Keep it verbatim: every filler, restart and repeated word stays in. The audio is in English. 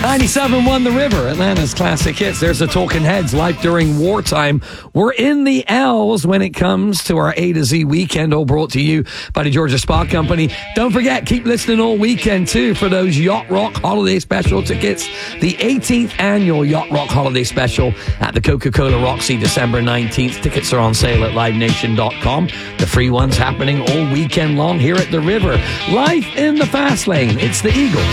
ninety-seven point one The River, Atlanta's classic hits. There's the Talking Heads, Life During Wartime. We're in the L's when it comes to our A to Z weekend, all brought to you by the Georgia Spa Company. Don't forget, keep listening all weekend, too, for those Yacht Rock Holiday Special tickets. The eighteenth Annual Yacht Rock Holiday Special at the Coca-Cola Roxy, December nineteenth. Tickets are on sale at live nation dot com. The free ones happening all weekend long here at The River. Life in the Fast Lane. It's the Eagles.